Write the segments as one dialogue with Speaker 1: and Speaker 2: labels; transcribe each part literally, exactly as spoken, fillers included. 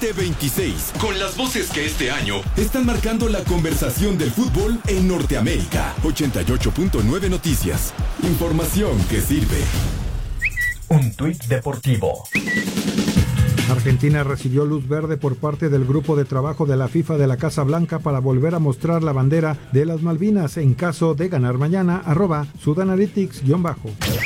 Speaker 1: veinte veintiséis, con las voces que este año están marcando la conversación del fútbol en Norteamérica. ochenta y ocho punto nueve Noticias. Información que sirve.
Speaker 2: Un tuit deportivo.
Speaker 3: Argentina recibió luz verde por parte del grupo de trabajo de la FIFA de la Casa Blanca para volver a mostrar la bandera de las Malvinas en caso de ganar mañana, arroba Sudanalytics guión bajo.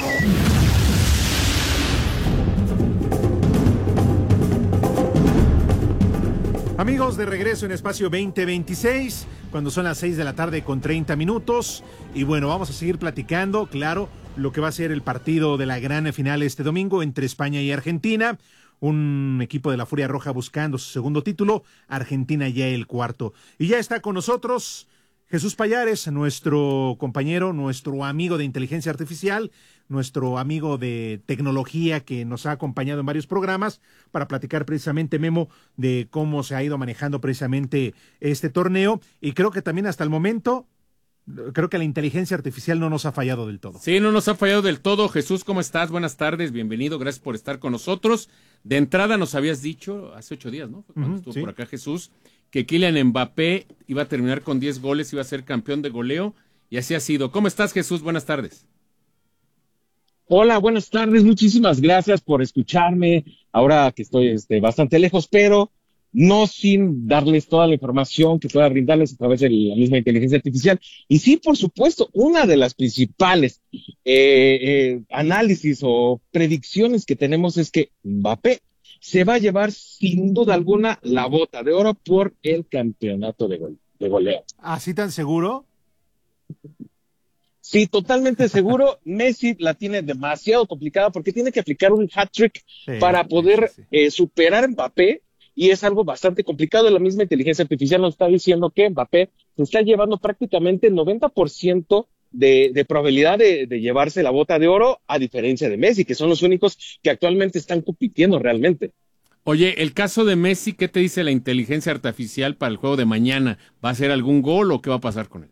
Speaker 4: Amigos, de regreso en Espacio veinte veintiséis, cuando son las seis de la tarde con treinta minutos. Y bueno, vamos a seguir platicando, claro, lo que va a ser el partido de la gran final este domingo entre España y Argentina. Un equipo de la Furia Roja buscando su segundo título, Argentina ya el cuarto. Y ya está con nosotros Jesús Pallares, nuestro compañero, nuestro amigo de inteligencia artificial, nuestro amigo de tecnología que nos ha acompañado en varios programas para platicar precisamente, Memo, de cómo se ha ido manejando precisamente este torneo. Y creo que también hasta el momento, creo que la inteligencia artificial no nos ha fallado del todo.
Speaker 5: Sí, no nos ha fallado del todo. Jesús, ¿cómo estás? Buenas tardes, bienvenido, gracias por estar con nosotros. De entrada nos habías dicho, hace ocho días, ¿no? Cuando uh-huh, estuvo sí. por acá Jesús, que Kylian Mbappé iba a terminar con diez goles, iba a ser campeón de goleo, y así ha sido. ¿Cómo estás, Jesús? Buenas tardes.
Speaker 6: Hola, buenas tardes, muchísimas gracias por escucharme, ahora que estoy este, bastante lejos, pero no sin darles toda la información que pueda brindarles a través de la misma inteligencia artificial. Y sí, por supuesto, una de las principales eh, eh, análisis o predicciones que tenemos es que Mbappé se va a llevar sin duda alguna la bota de oro por el campeonato de, gole- de goleo.
Speaker 4: ¿Así tan seguro?
Speaker 6: Sí, totalmente seguro. Messi la tiene demasiado complicada porque tiene que aplicar un hat-trick sí, para poder sí, sí. Eh, superar a Mbappé, y es algo bastante complicado. La misma inteligencia artificial nos está diciendo que Mbappé se está llevando prácticamente el noventa por ciento de, de probabilidad de, de llevarse la bota de oro, a diferencia de Messi, que son los únicos que actualmente están compitiendo realmente.
Speaker 5: Oye, el caso de Messi, ¿qué te dice la inteligencia artificial para el juego de mañana? ¿Va a hacer algún gol o qué va a pasar con él?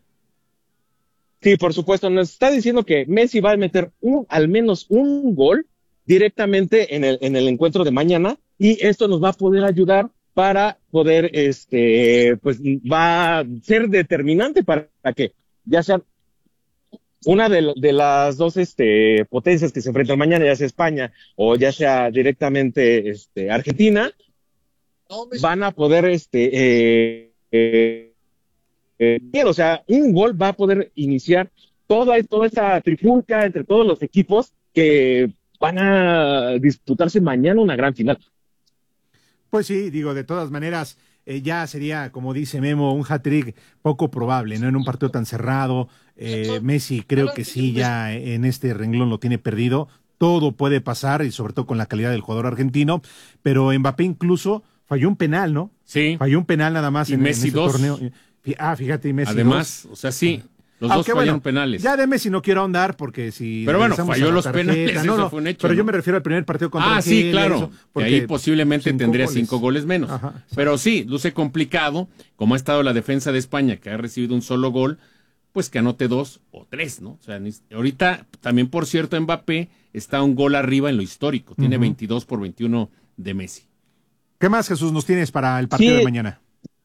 Speaker 6: Sí, por supuesto, nos está diciendo que Messi va a meter un, al menos un gol directamente en el, en el encuentro de mañana, y esto nos va a poder ayudar para poder, este, pues va a ser determinante para que ya sea una de, de las dos este, potencias que se enfrentan mañana, ya sea España o ya sea directamente este, Argentina, van a poder, este, eh, eh, eh, bien, o sea, un gol va a poder iniciar toda, toda esta trifulca entre todos los equipos que van a disputarse mañana una gran final.
Speaker 4: Pues sí, digo, de todas maneras, eh, ya sería, como dice Memo, un hat-trick poco probable, ¿no? En un partido tan cerrado, eh, Messi creo que sí, ya en este renglón lo tiene perdido. Todo puede pasar, y sobre todo con la calidad del jugador argentino, pero Mbappé incluso falló un penal, ¿no?
Speaker 5: Sí.
Speaker 4: Falló un penal nada más
Speaker 5: y
Speaker 4: en,
Speaker 5: Messi
Speaker 4: en este
Speaker 5: dos.
Speaker 4: torneo. Ah, fíjate, y Messi
Speaker 5: Además,
Speaker 4: dos.
Speaker 5: o sea, sí. Los
Speaker 4: Aunque,
Speaker 5: dos fallaron
Speaker 4: bueno,
Speaker 5: penales.
Speaker 4: Ya de Messi no quiero ahondar porque si...
Speaker 5: Pero bueno, falló los
Speaker 4: tarjeta,
Speaker 5: penales,
Speaker 4: no,
Speaker 5: eso
Speaker 4: no,
Speaker 5: fue un hecho.
Speaker 4: Pero
Speaker 5: ¿no?
Speaker 4: yo me refiero al primer partido contra
Speaker 5: Ah,
Speaker 4: Argelia.
Speaker 5: sí, claro.
Speaker 4: Eso,
Speaker 5: porque ahí posiblemente
Speaker 4: cinco
Speaker 5: tendría
Speaker 4: goles.
Speaker 5: cinco goles menos.
Speaker 4: Ajá,
Speaker 5: pero sí, luce complicado, como ha estado la defensa de España, que ha recibido un solo gol, pues que anote dos o tres, ¿no? O sea, ni, ahorita también, por cierto, Mbappé está un gol arriba en lo histórico. Tiene uh-huh. veintidós por veintiuno de Messi.
Speaker 4: ¿Qué más, Jesús, nos tienes para el partido
Speaker 6: sí.
Speaker 4: de mañana?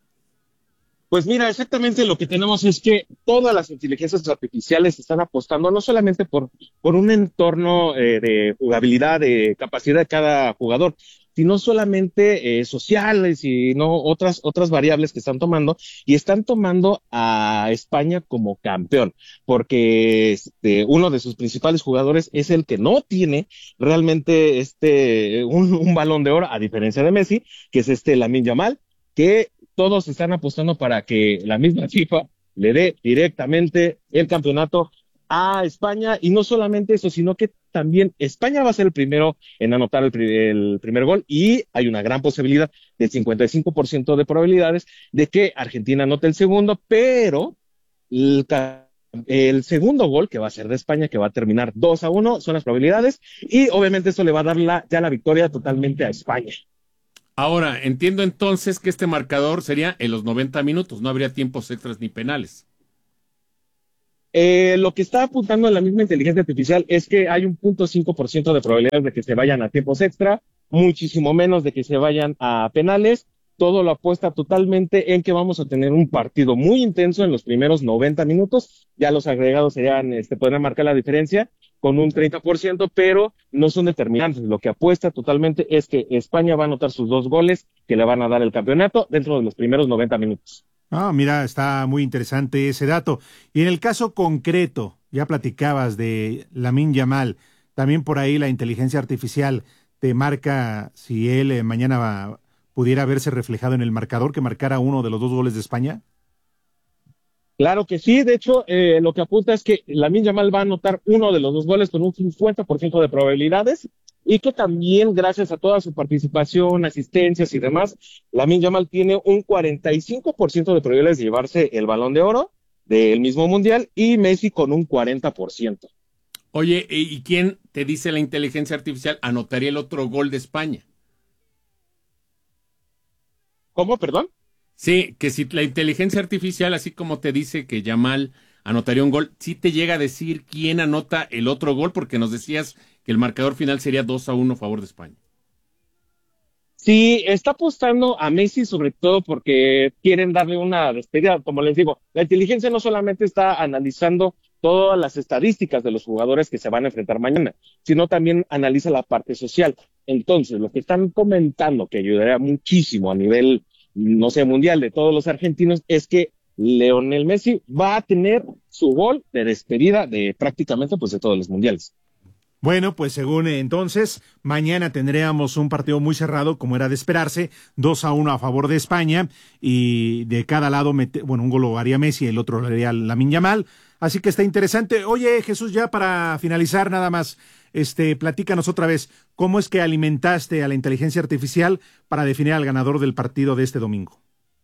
Speaker 6: Pues mira, exactamente lo que tenemos es que todas las inteligencias artificiales están apostando no solamente por, por un entorno eh, de jugabilidad, de capacidad de cada jugador, sino solamente eh, sociales y no otras otras variables que están tomando, y están tomando a España como campeón, porque este uno de sus principales jugadores es el que no tiene realmente este un, un balón de oro, a diferencia de Messi, que es este Lamine Yamal, que todos están apostando para que la misma FIFA le dé directamente el campeonato a España. Y no solamente eso, sino que también España va a ser el primero en anotar el, el primer gol, y hay una gran posibilidad del cincuenta y cinco por ciento de probabilidades de que Argentina anote el segundo, pero el, el segundo gol, que va a ser de España, que va a terminar dos a uno, son las probabilidades, y obviamente eso le va a dar la, ya la victoria totalmente a España.
Speaker 5: Ahora, entiendo entonces que este marcador sería en los noventa minutos, no habría tiempos extras ni penales.
Speaker 6: Eh, lo que está apuntando la misma inteligencia artificial es que hay un cero punto cinco por ciento de probabilidades de que se vayan a tiempos extra, muchísimo menos de que se vayan a penales, todo lo apuesta totalmente en que vamos a tener un partido muy intenso en los primeros noventa minutos. Ya los agregados serían, este, podrán marcar la diferencia con un treinta por ciento, pero no son determinantes. Lo que apuesta totalmente es que España va a anotar sus dos goles que le van a dar el campeonato dentro de los primeros noventa minutos.
Speaker 4: Ah, mira, está muy interesante ese dato. Y en el caso concreto, ya platicabas de Lamine Yamal, también por ahí la inteligencia artificial te marca si él eh, mañana va, pudiera verse reflejado en el marcador, que marcara uno de los dos goles de España.
Speaker 6: Claro que sí, de hecho, eh, lo que apunta es que Lamine Yamal va a anotar uno de los dos goles con un cincuenta por ciento de probabilidades, y que también, gracias a toda su participación, asistencias y demás, Lamine Yamal tiene un cuarenta y cinco por ciento de probabilidades de llevarse el Balón de Oro del mismo Mundial, y Messi con un cuarenta por ciento.
Speaker 5: Oye, ¿y quién te dice la inteligencia artificial anotaría el otro gol de España?
Speaker 6: ¿Cómo, perdón?
Speaker 5: Sí, que si la inteligencia artificial, así como te dice que Yamal anotaría un gol, sí te llega a decir quién anota el otro gol, porque nos decías que el marcador final sería dos a uno a favor de España.
Speaker 6: Sí, está apostando a Messi sobre todo porque quieren darle una despedida. Como les digo, la inteligencia no solamente está analizando todas las estadísticas de los jugadores que se van a enfrentar mañana, sino también analiza la parte social. Entonces, lo que están comentando que ayudaría muchísimo a nivel, no sé, mundial de todos los argentinos, es que Lionel Messi va a tener su gol de despedida de prácticamente pues de todos los mundiales.
Speaker 4: Bueno, pues según eh, entonces, mañana tendríamos un partido muy cerrado, como era de esperarse, dos a uno a favor de España, y de cada lado, mete, bueno, un gol lo haría Messi, el otro lo haría Lamine Yamal, así que está interesante. Oye, Jesús, ya para finalizar nada más, este, platícanos otra vez, ¿cómo es que alimentaste a la inteligencia artificial para definir al ganador del partido de este domingo?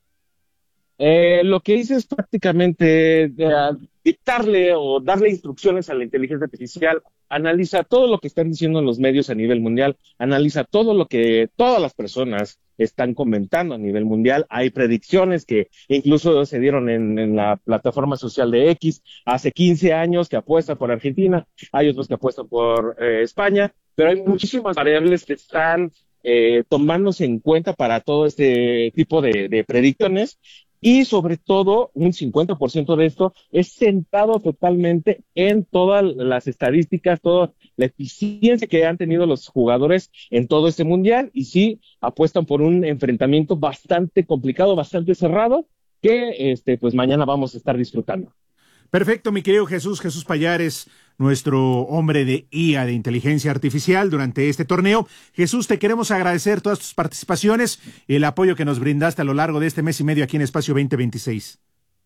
Speaker 6: Eh, lo que hice es prácticamente eh, dictarle o darle instrucciones a la inteligencia artificial. Analiza todo lo que están diciendo en los medios a nivel mundial, analiza todo lo que todas las personas están comentando a nivel mundial. Hay predicciones que incluso se dieron en, en la plataforma social de X hace quince años que apuestan por Argentina, hay otros que apuestan por eh, España, pero hay muchísimas variables que están eh, tomándose en cuenta para todo este tipo de, de predicciones. Y sobre todo, un cincuenta por ciento de esto es centrado totalmente en todas las estadísticas, toda la eficiencia que han tenido los jugadores en todo este mundial. Y sí, apuestan por un enfrentamiento bastante complicado, bastante cerrado, que este, pues mañana vamos a estar disfrutando.
Speaker 4: Perfecto, mi querido Jesús, Jesús Pallares, nuestro hombre de I A, de inteligencia artificial, durante este torneo. Jesús, te queremos agradecer todas tus participaciones y el apoyo que nos brindaste a lo largo de este mes y medio aquí en Espacio veinte veintiséis.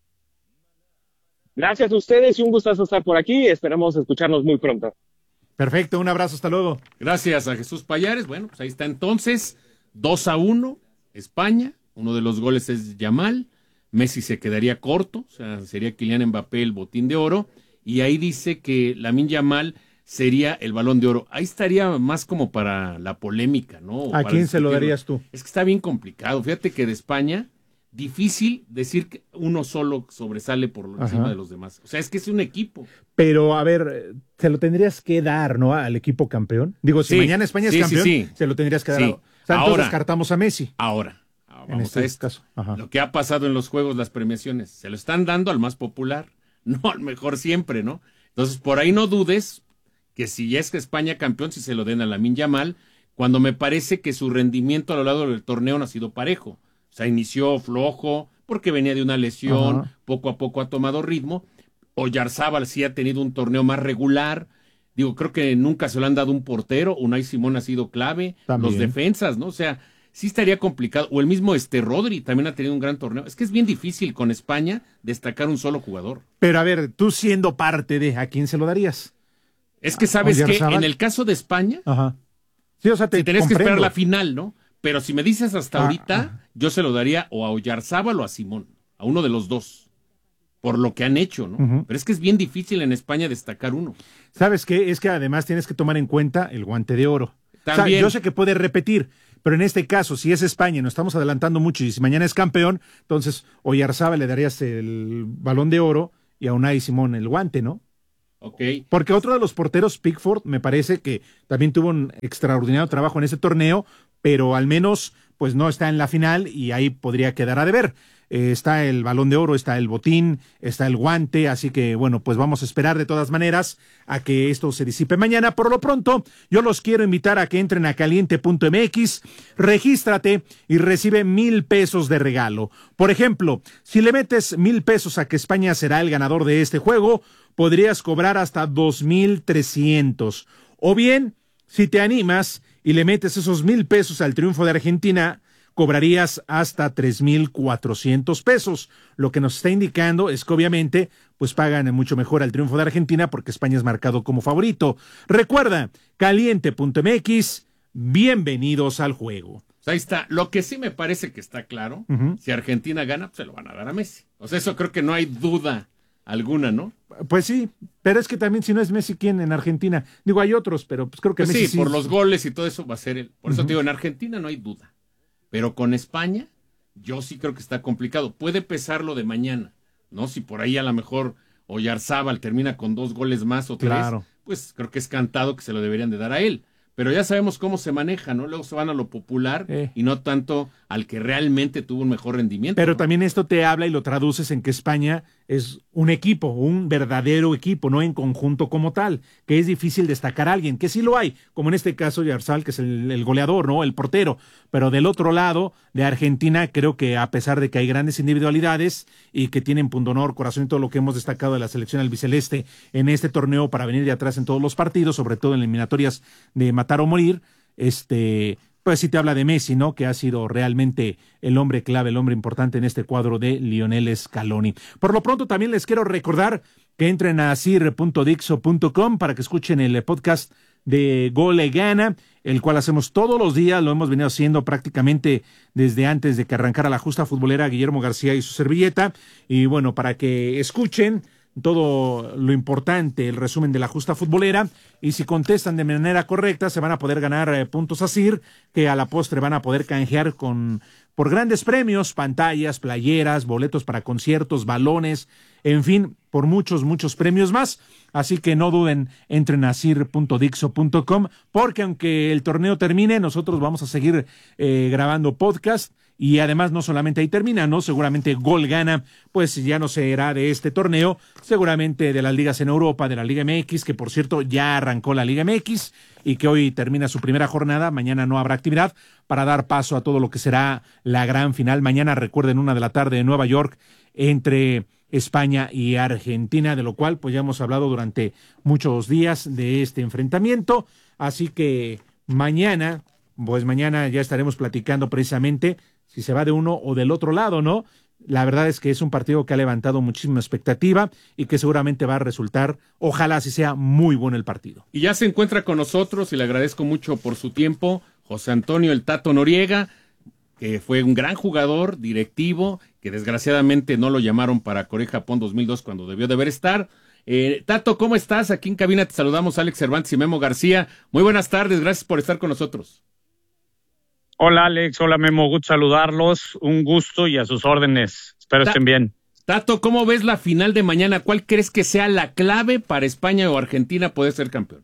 Speaker 6: Gracias a ustedes y un gustazo estar por aquí. Esperamos escucharnos muy pronto.
Speaker 4: Perfecto, un abrazo, hasta luego.
Speaker 5: Gracias a Jesús Pallares. Bueno, pues ahí está entonces, dos a uno, España. Uno de los goles es Yamal. Messi se quedaría corto, o sea, sería Kylian Mbappé el botín de oro, y ahí dice que Lamine Yamal sería el Balón de Oro. Ahí estaría más como para la polémica, ¿no?
Speaker 4: ¿A quién se lo darías tú?
Speaker 5: Es que está bien complicado. Fíjate que de España, difícil decir que uno solo sobresale por encima de los demás. O sea, es que es un equipo.
Speaker 4: Pero, a ver, se lo tendrías que dar, ¿no? Al equipo campeón. Digo, si sí, mañana España es sí, campeón, sí, sí. se lo tendrías que dar. Sí. O sea, entonces ahora, descartamos a Messi.
Speaker 5: Ahora. Vamos
Speaker 4: en este
Speaker 5: a esto.
Speaker 4: caso. Ajá.
Speaker 5: Lo que ha pasado en los juegos, las premiaciones, se lo están dando al más popular, no al mejor siempre, ¿no? Entonces, por ahí no dudes que si ya es que España campeón, si se lo den a Lamine Yamal, cuando me parece que su rendimiento a lo largo del torneo no ha sido parejo. O sea, inició flojo porque venía de una lesión, Ajá. poco a poco ha tomado ritmo. Oyarzábal sí ha tenido un torneo más regular. Digo, creo que nunca se lo han dado un portero. Unai Simón ha sido clave. También. Los defensas, ¿no? O sea, sí estaría complicado. O el mismo este Rodri también ha tenido un gran torneo. Es que es bien difícil con España destacar un solo jugador.
Speaker 4: Pero a ver, tú siendo parte de, ¿a quién se lo darías?
Speaker 5: Es que sabes que en el caso de España,
Speaker 4: Ajá. Sí, o sea, te
Speaker 5: si tenés
Speaker 4: comprendo.
Speaker 5: que esperar la final, ¿no? Pero si me dices hasta ah, ahorita, ah. yo se lo daría o a Oyarzábal o a Simón, a uno de los dos, por lo que han hecho, ¿no? Uh-huh. Pero es que es bien difícil en España destacar uno.
Speaker 4: ¿Sabes qué? Es que además tienes que tomar en cuenta el guante de oro. También. O sea, yo sé que puede repetir, pero en este caso, si es España, nos estamos adelantando mucho, y si mañana es campeón, entonces Oyarzábal le darías el Balón de Oro y a Unai Simón el guante, ¿no?
Speaker 5: Ok.
Speaker 4: Porque otro de los porteros, Pickford, me parece que también tuvo un extraordinario trabajo en ese torneo, pero al menos pues no está en la final y ahí podría quedar a deber. Eh, está el Balón de Oro, está el botín, está el guante, así que bueno, pues vamos a esperar de todas maneras a que esto se disipe mañana. Por lo pronto, yo los quiero invitar a que entren a caliente punto m x, regístrate y recibe mil pesos de regalo. Por ejemplo, si le metes mil pesos a que España será el ganador de este juego, podrías cobrar hasta dos mil trescientos. O bien, si te animas y le metes esos mil pesos al triunfo de Argentina, cobrarías hasta tres mil cuatrocientos pesos. Lo que nos está indicando es que obviamente pues pagan mucho mejor al triunfo de Argentina porque España es marcado como favorito. Recuerda, caliente punto m x, bienvenidos al juego.
Speaker 5: Ahí está. Lo que sí me parece que está claro, uh-huh. si Argentina gana, pues se lo van a dar a Messi. O sea, eso creo que no hay duda alguna, ¿no?
Speaker 4: Pues sí, pero es que también si no es Messi, ¿quién en Argentina? Digo, hay otros, pero pues creo que
Speaker 5: pues
Speaker 4: Messi
Speaker 5: sí,
Speaker 4: sí.
Speaker 5: por los goles y todo eso va a ser él. Por eso uh-huh. te digo, en Argentina no hay duda. Pero con España, yo sí creo que está complicado. Puede pesar lo de mañana, ¿no? Si por ahí a lo mejor Oyarzábal termina con dos goles más o tres, claro. pues creo que es cantado que se lo deberían de dar a él. Pero ya sabemos cómo se maneja, ¿no? Luego se van a lo popular eh. y no tanto al que realmente tuvo un mejor rendimiento.
Speaker 4: Pero
Speaker 5: ¿no?
Speaker 4: también esto te habla y lo traduces en que España es un equipo, un verdadero equipo, no en conjunto como tal, que es difícil destacar a alguien, que sí lo hay, como en este caso Oyarzábal, que es el, el goleador, ¿no? El portero. Pero del otro lado, de Argentina, creo que a pesar de que hay grandes individualidades y que tienen pundonor, corazón y todo lo que hemos destacado de la selección albiceleste en este torneo para venir de atrás en todos los partidos, sobre todo en eliminatorias de matar o morir, este... pues sí te habla de Messi, ¿no? Que ha sido realmente el hombre clave, el hombre importante en este cuadro de Lionel Scaloni. Por lo pronto también les quiero recordar que entren a sir punto dixo punto com para que escuchen el podcast de Gole Gana, el cual hacemos todos los días, lo hemos venido haciendo prácticamente desde antes de que arrancara la justa futbolera Guillermo García y su servilleta, y bueno, para que escuchen todo lo importante, el resumen de la justa futbolera, y si contestan de manera correcta se van a poder ganar eh, puntos a Sir, que a la postre van a poder canjear con por grandes premios, pantallas, playeras, boletos para conciertos, balones, en fin, por muchos, muchos premios más. Así que no duden, entren a sir punto dixo punto com, porque aunque el torneo termine, nosotros vamos a seguir eh, grabando podcast. Y además no solamente ahí termina, ¿no? Seguramente Gol Gana, pues ya no será de este torneo, seguramente de las ligas en Europa, de la Liga M X, que por cierto ya arrancó la Liga M X y que hoy termina su primera jornada, mañana no habrá actividad, para dar paso a todo lo que será la gran final. Mañana, recuerden, una de la tarde en Nueva York, entre España y Argentina, de lo cual pues ya hemos hablado durante muchos días de este enfrentamiento, así que mañana, pues mañana ya estaremos platicando precisamente si se va de uno o del otro lado, ¿no? La verdad es que es un partido que ha levantado muchísima expectativa y que seguramente va a resultar, ojalá así sea, muy bueno el partido.
Speaker 5: Y ya se encuentra con nosotros y le agradezco mucho por su tiempo, José Antonio el Tato Noriega, que fue un gran jugador, directivo, que desgraciadamente no lo llamaron para Corea-Japón dos mil dos cuando debió de haber estar. Eh, Tato, ¿cómo estás? Aquí en cabina te saludamos Alex Cervantes y Memo García. Muy buenas tardes, gracias por estar con nosotros.
Speaker 7: Hola Alex, hola Memo, gusto saludarlos, un gusto y a sus órdenes, espero Ta- estén bien.
Speaker 5: Tato, ¿cómo ves la final de mañana? ¿Cuál crees que sea la clave para España o Argentina poder ser campeón?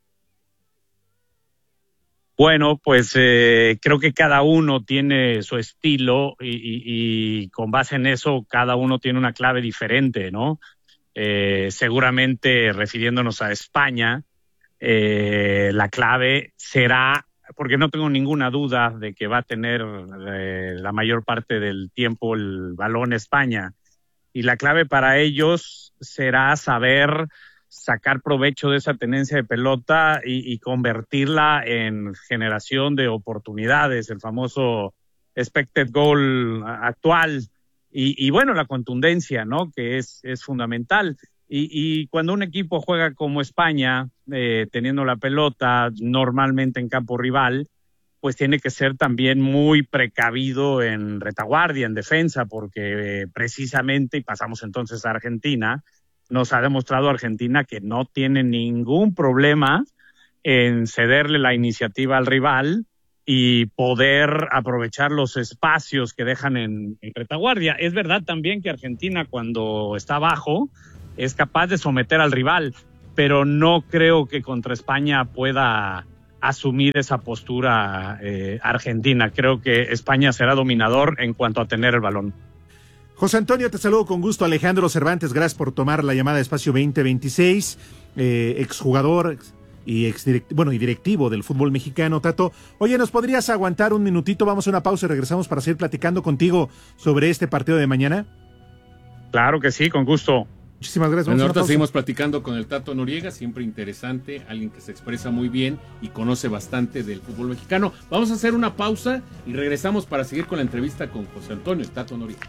Speaker 7: Bueno, pues eh, creo que cada uno tiene su estilo y, y, y con base en eso cada uno tiene una clave diferente, ¿no? Eh, seguramente refiriéndonos a España, eh, la clave será, porque no tengo ninguna duda de que va a tener eh, la mayor parte del tiempo el balón España. Y la clave para ellos será saber sacar provecho de esa tenencia de pelota y, y convertirla en generación de oportunidades, el famoso expected goal actual. Y, y bueno, la contundencia, ¿no? Que es, es fundamental. Y, y cuando un equipo juega como España, eh, teniendo la pelota normalmente en campo rival, pues tiene que ser también muy precavido en retaguardia, en defensa, porque eh, precisamente, y pasamos entonces a Argentina, nos ha demostrado Argentina que no tiene ningún problema en cederle la iniciativa al rival y poder aprovechar los espacios que dejan en, en retaguardia. Es verdad también que Argentina, cuando está abajo, es capaz de someter al rival, pero no creo que contra España pueda asumir esa postura eh, argentina. Creo que España será dominador en cuanto a tener el balón.
Speaker 4: José Antonio, te saludo con gusto. Alejandro Cervantes, gracias por tomar la llamada de Espacio veinte veintiséis, eh, exjugador y ex direct, bueno, y directivo del fútbol mexicano. Tato, oye, ¿nos podrías aguantar un minutito? Vamos a una pausa y regresamos para seguir platicando contigo sobre este partido de mañana.
Speaker 7: Claro que sí, con gusto.
Speaker 4: Muchísimas gracias.
Speaker 5: Bueno, ahorita seguimos platicando con el Tato Noriega, siempre interesante, alguien que se expresa muy bien y conoce bastante del fútbol mexicano. Vamos a hacer una pausa y regresamos para seguir con la entrevista con José Antonio, el Tato Noriega.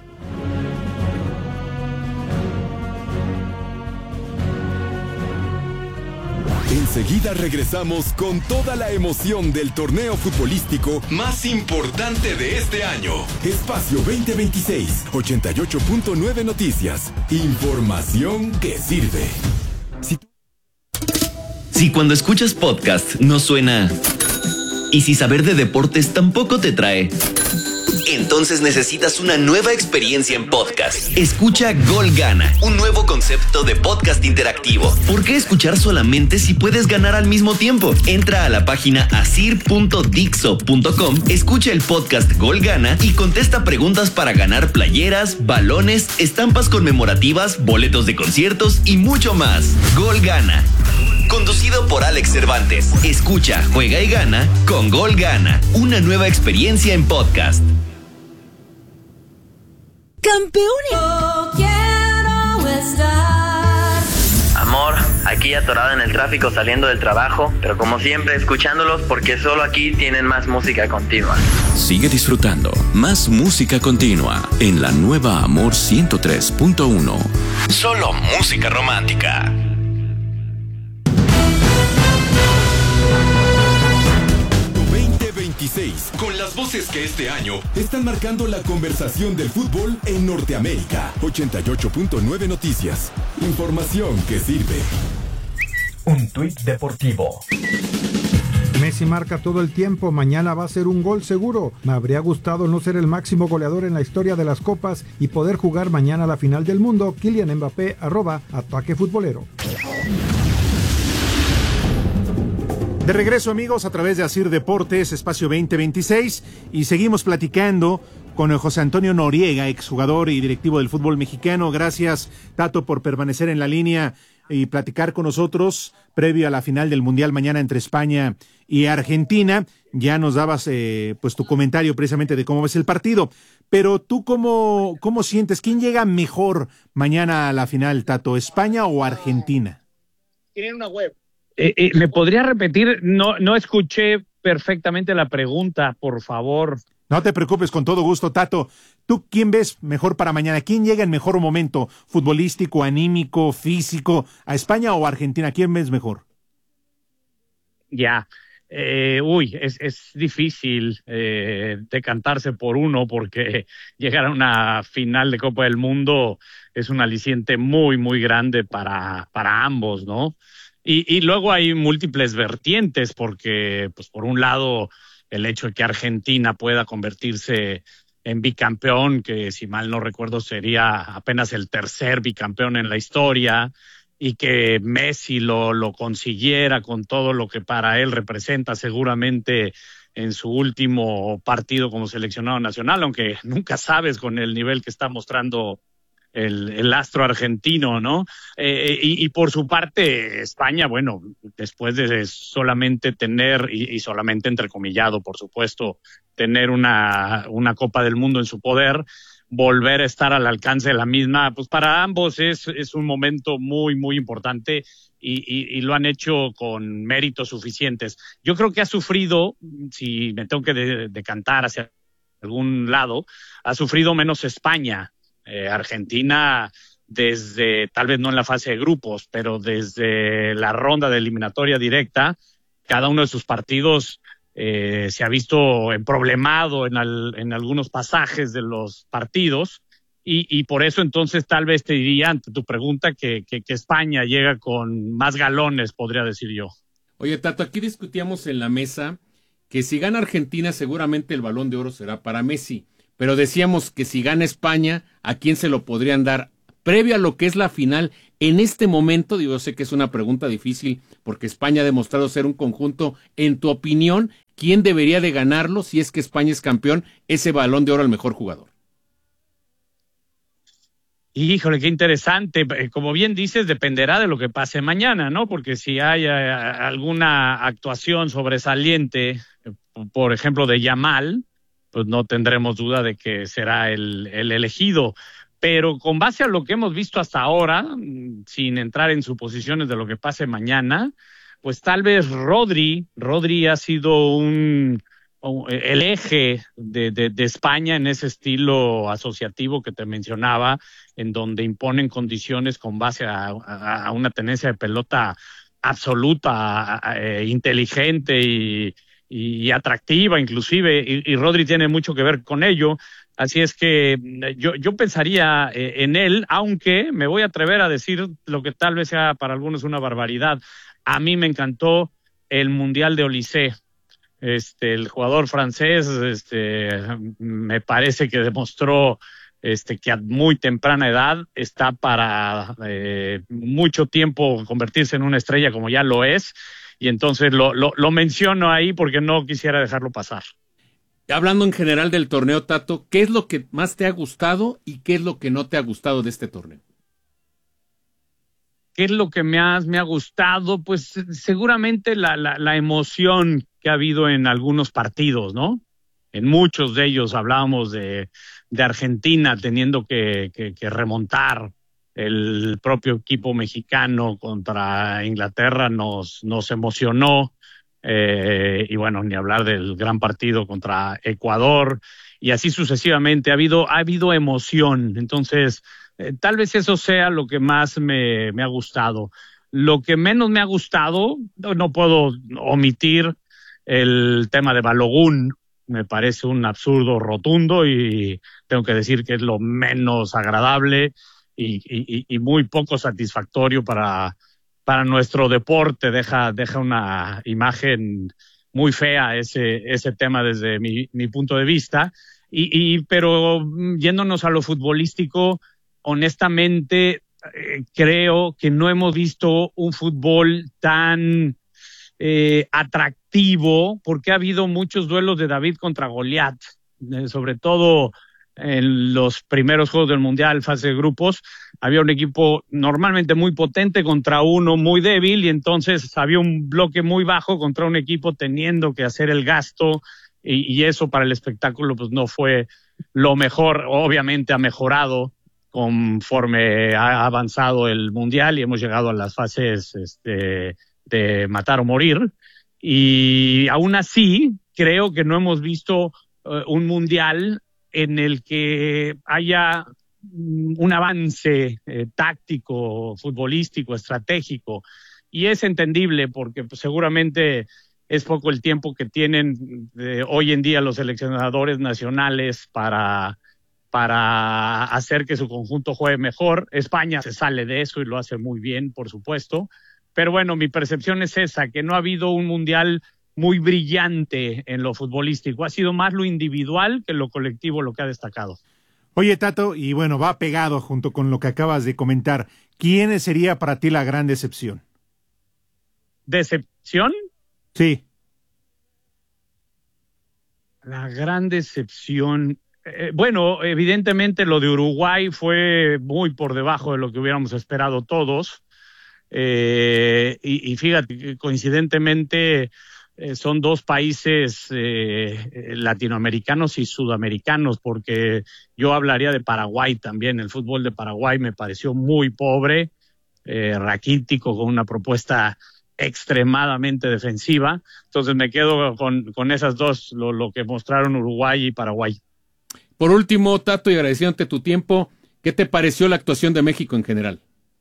Speaker 1: Enseguida regresamos con toda la emoción del torneo futbolístico más importante de este año. Espacio veinte veintiséis, ochenta y ocho punto nueve Noticias. Información que sirve.
Speaker 8: Si... si cuando escuchas podcast no suena... y si saber de deportes tampoco te trae... entonces necesitas una nueva experiencia en podcast. Escucha Gol Gana, un nuevo concepto de podcast interactivo. ¿Por qué escuchar solamente si puedes ganar al mismo tiempo? Entra a la página asir punto dixo punto com, escucha el podcast Gol Gana y contesta preguntas para ganar playeras, balones, estampas conmemorativas, boletos de conciertos y mucho más. Gol Gana. Conducido por Alex Cervantes. Escucha, juega y gana con Gol Gana, una nueva experiencia en podcast.
Speaker 9: ¡Campeones! Oh, quiero estar.
Speaker 10: Amor, aquí atorada en el tráfico saliendo del trabajo, pero como siempre escuchándolos porque solo aquí tienen más música continua.
Speaker 11: Sigue disfrutando más música continua en la nueva Amor ciento tres punto uno.
Speaker 8: Solo música romántica.
Speaker 1: Con las voces que este año están marcando la conversación del fútbol en Norteamérica. ochenta y ocho punto nueve Noticias. Información que sirve.
Speaker 2: Un tuit deportivo.
Speaker 3: Messi marca todo el tiempo, mañana va a ser un gol seguro. Me habría gustado no ser el máximo goleador en la historia de las copas y poder jugar mañana la final del mundo. Kylian Mbappé, arroba, ataque futbolero.
Speaker 4: De regreso, amigos, a través de Asir Deportes, Espacio veinte veintiséis, y seguimos platicando con José Antonio Noriega, exjugador y directivo del fútbol mexicano. Gracias, Tato, por permanecer en la línea y platicar con nosotros previo a la final del Mundial mañana entre España y Argentina. Ya nos dabas eh, pues tu comentario precisamente de cómo ves el partido, pero tú cómo, cómo sientes, ¿quién llega mejor mañana a la final, Tato, España o Argentina?
Speaker 6: Tienen una web.
Speaker 7: Eh, eh, ¿Me podría repetir? No, no escuché perfectamente la pregunta, por favor.
Speaker 4: No te preocupes, con todo gusto, Tato. ¿Tú quién ves mejor para mañana? ¿Quién llega en mejor momento? ¿Futbolístico, anímico, físico? ¿A España o a Argentina? ¿Quién ves mejor?
Speaker 7: Ya. Eh, uy, es, es difícil eh, decantarse por uno porque llegar a una final de Copa del Mundo es un aliciente muy, muy grande para, para ambos, ¿no? Y, y luego hay múltiples vertientes porque, pues, por un lado, el hecho de que Argentina pueda convertirse en bicampeón, que si mal no recuerdo sería apenas el tercer bicampeón en la historia, y que Messi lo, lo consiguiera con todo lo que para él representa seguramente en su último partido como seleccionado nacional, aunque nunca sabes con el nivel que está mostrando El, el astro argentino, ¿no? Eh, y, y por su parte, España, bueno, después de solamente tener, y, y solamente entrecomillado, por supuesto, tener una, una Copa del Mundo en su poder, volver a estar al alcance de la misma, pues para ambos es, es un momento muy, muy importante y, y, y lo han hecho con méritos suficientes. Yo creo que ha sufrido, si me tengo que de, decantar hacia algún lado, ha sufrido menos España. Eh, Argentina, desde, tal vez no en la fase de grupos, pero desde la ronda de eliminatoria directa, cada uno de sus partidos eh, se ha visto emproblemado en, al, en algunos pasajes de los partidos y, y por eso entonces tal vez te diría, ante tu pregunta, que, que, que España llega con más galones, podría decir yo.
Speaker 5: Oye, Tato, aquí discutíamos en la mesa que si gana Argentina seguramente el Balón de Oro será para Messi. Pero decíamos que si gana España, ¿a quién se lo podrían dar? previo a lo que es la final, en este momento, digo, yo sé que es una pregunta difícil porque España ha demostrado ser un conjunto, en tu opinión, ¿quién debería de ganarlo si es que España es campeón, ese Balón de Oro al mejor jugador?
Speaker 7: Híjole, qué interesante. Como bien dices, dependerá de lo que pase mañana, ¿no? Porque si hay alguna actuación sobresaliente, por ejemplo, de Yamal, pues no tendremos duda de que será el, el elegido. Pero con base a lo que hemos visto hasta ahora, sin entrar en suposiciones de lo que pase mañana, pues tal vez Rodri, Rodri ha sido un... el eje de, de, de España en ese estilo asociativo que te mencionaba, en donde imponen condiciones con base a, a, a una tenencia de pelota absoluta, a, a, inteligente y, y atractiva inclusive, y, y Rodri tiene mucho que ver con ello. Así es que yo, yo pensaría en él, aunque me voy a atrever a decir lo que tal vez sea para algunos una barbaridad. A mí me encantó el Mundial de Olise. Este, el jugador francés, este, me parece que demostró este, que a muy temprana edad está para eh, mucho tiempo convertirse en una estrella como ya lo es, y entonces lo, lo, lo menciono ahí porque no quisiera dejarlo pasar.
Speaker 5: Hablando en general del torneo, Tato, ¿qué es lo que más te ha gustado y qué es lo que no te ha gustado de este torneo?
Speaker 7: ¿Qué es lo que me ha, me ha gustado? Pues seguramente la, la, la emoción que ha habido en algunos partidos, ¿no? En muchos de ellos hablábamos de, de Argentina teniendo que, que, que remontar. El propio equipo mexicano contra Inglaterra nos, nos emocionó. Eh, y bueno, ni hablar del gran partido contra Ecuador. Y así sucesivamente. Ha habido, ha habido emoción. Entonces... Eh, tal vez eso sea lo que más me, me ha gustado. Lo que menos me ha gustado, no, no puedo omitir el tema de Balogun. Me parece un absurdo rotundo y tengo que decir que es lo menos agradable y, y, y muy poco satisfactorio para, para nuestro deporte. Deja, deja una imagen muy fea ese, ese tema desde mi, mi punto de vista. Y, y, pero yéndonos a lo futbolístico, honestamente, eh, creo que no hemos visto un fútbol tan eh, atractivo, porque ha habido muchos duelos de David contra Goliat, eh, sobre todo en los primeros Juegos del Mundial, fase de grupos. Había un equipo normalmente muy potente contra uno muy débil, y entonces había un bloque muy bajo contra un equipo teniendo que hacer el gasto, y, y eso para el espectáculo pues no fue lo mejor. Obviamente ha mejorado conforme ha avanzado el Mundial y hemos llegado a las fases este, de matar o morir. Y aún así, creo que no hemos visto uh, un Mundial en el que haya un avance eh, táctico, futbolístico, estratégico. Y es entendible porque pues, seguramente es poco el tiempo que tienen eh, hoy en día los seleccionadores nacionales para... para hacer que su conjunto juegue mejor. España se sale de eso y lo hace muy bien, por supuesto. Pero bueno, mi percepción es esa, que no ha habido un mundial muy brillante en lo futbolístico. Ha sido más lo individual que lo colectivo lo que ha destacado.
Speaker 4: Oye, Tato, y bueno, va pegado junto con lo que acabas de comentar. ¿Quién sería para ti la gran decepción?
Speaker 7: ¿Decepción?
Speaker 4: Sí.
Speaker 7: La gran decepción... Eh, bueno, evidentemente lo de Uruguay fue muy por debajo de lo que hubiéramos esperado todos. Eh, y, y fíjate, coincidentemente eh, son dos países eh, latinoamericanos y sudamericanos, porque yo hablaría de Paraguay también. El fútbol de Paraguay me pareció muy pobre, eh, raquítico, con una propuesta extremadamente defensiva. Entonces me quedo con, con esas dos, lo, lo que mostraron Uruguay y Paraguay.
Speaker 5: Por último, Tato, y agradeciéndote tu tiempo, ¿qué te pareció la actuación de México en general?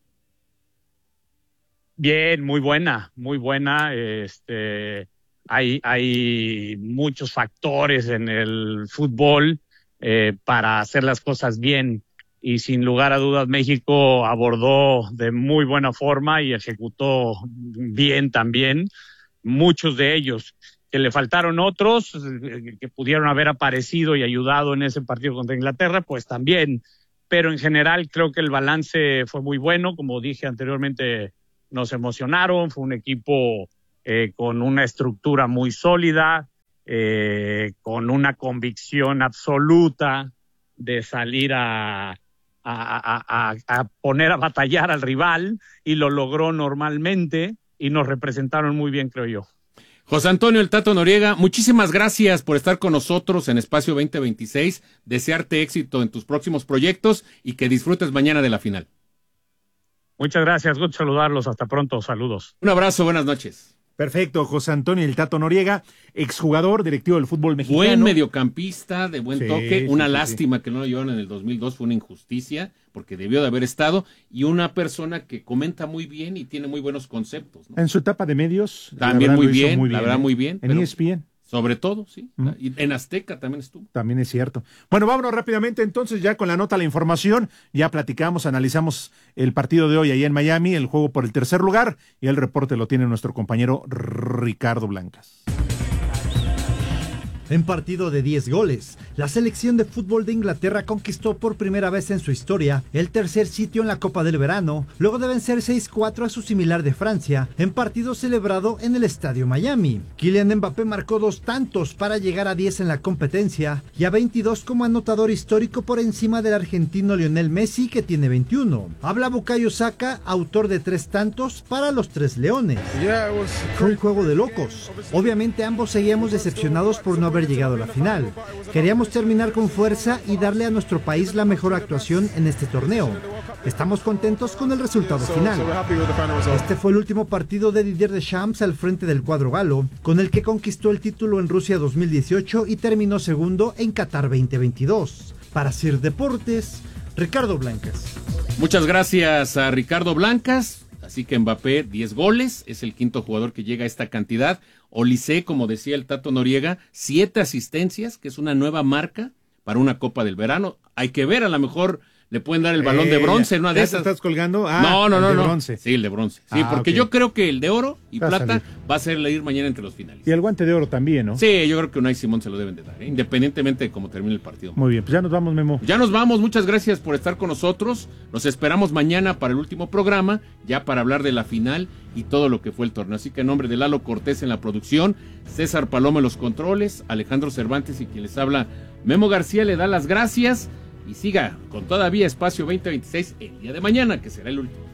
Speaker 7: Bien, muy buena, muy buena. Este, hay, hay muchos factores en el fútbol eh, para hacer las cosas bien, y sin lugar a dudas México abordó de muy buena forma y ejecutó bien también muchos de ellos. Que le faltaron otros que pudieron haber aparecido y ayudado en ese partido contra Inglaterra, pues también, pero en general creo que el balance fue muy bueno. Como dije anteriormente, nos emocionaron, fue un equipo eh, con una estructura muy sólida, eh, con una convicción absoluta de salir a, a, a, a poner a batallar al rival, y lo logró normalmente, y nos representaron muy bien, creo yo.
Speaker 5: José Antonio El Tato Noriega, muchísimas gracias por estar con nosotros en Espacio veinte veintiséis, desearte éxito en tus próximos proyectos y que disfrutes mañana de la final.
Speaker 7: Muchas gracias, gusto saludarlos, hasta pronto, saludos.
Speaker 5: Un abrazo, buenas noches.
Speaker 4: Perfecto, José Antonio El Tato Noriega, exjugador, directivo del fútbol mexicano.
Speaker 5: Buen mediocampista, de buen
Speaker 4: sí,
Speaker 5: toque, una
Speaker 4: sí,
Speaker 5: lástima
Speaker 4: sí.
Speaker 5: que no lo llevaron en el dos mil dos, fue una injusticia, porque debió de haber estado, y una persona que comenta muy bien y tiene muy buenos conceptos, ¿no?
Speaker 4: En su etapa de medios.
Speaker 5: También muy bien, muy bien, la verdad
Speaker 4: ¿eh?
Speaker 5: muy bien.
Speaker 4: En E S P N.
Speaker 5: Sobre todo, sí.
Speaker 4: ¿Mm?
Speaker 5: Y en Azteca también estuvo.
Speaker 4: También es cierto. Bueno, vámonos rápidamente entonces ya con la nota, la información. Ya platicamos, analizamos el partido de hoy allá en Miami, el juego por el tercer lugar, y el reporte lo tiene nuestro compañero Ricardo Blancas.
Speaker 12: En partido de diez goles, la selección de fútbol de Inglaterra conquistó por primera vez en su historia el tercer sitio en la Copa del Verano, luego de vencer seis cuatro a su similar de Francia, en partido celebrado en el Estadio Miami. Kylian Mbappé marcó dos tantos para llegar a diez en la competencia y a veintidós como anotador histórico por encima del argentino Lionel Messi, que tiene veintiuno. Habla Bukayo Saka, autor de tres tantos para los Tres Leones. Fue un juego de locos. Obviamente ambos seguíamos decepcionados por no haber llegado a la final. Queríamos terminar con fuerza y darle a nuestro país la mejor actuación en este torneo. Estamos contentos con el resultado final. Este fue el último partido de Didier Deschamps al frente del cuadro galo, con el que conquistó el título en Rusia dos mil dieciocho y terminó segundo en Qatar veinte veintidós. Para Sir Deportes, Ricardo Blancas.
Speaker 5: Muchas gracias a Ricardo Blancas. Así que Mbappé, diez goles, es el quinto jugador que llega a esta cantidad. Olise, como decía el Tato Noriega, siete asistencias, que es una nueva marca para una Copa del Verano. Hay que ver, a lo mejor le pueden dar el balón eh, de bronce, una de esas.
Speaker 4: ¿Estás colgando? Ah,
Speaker 5: no, no, no,
Speaker 4: el de
Speaker 5: no.
Speaker 4: Bronce.
Speaker 5: Sí, el de bronce. Sí,
Speaker 4: ah,
Speaker 5: porque
Speaker 4: okay.
Speaker 5: yo creo que el de oro y
Speaker 4: va
Speaker 5: plata
Speaker 4: a
Speaker 5: va a ser ir mañana entre los finales.
Speaker 4: Y el guante de oro también, ¿no?
Speaker 5: Sí, yo creo que Unai Simón se lo deben de dar, ¿eh? Independientemente de cómo termine el partido.
Speaker 4: Muy bien, pues ya nos vamos, Memo.
Speaker 5: Ya nos vamos, muchas gracias por estar con nosotros. Nos esperamos mañana para el último programa, ya para hablar de la final y todo lo que fue el torneo. Así que en nombre de Lalo Cortés en la producción, César Paloma en los controles, Alejandro Cervantes y quien les habla, Memo García, le da las gracias y siga con todavía Espacio veinte veintiséis el día de mañana, que será el último.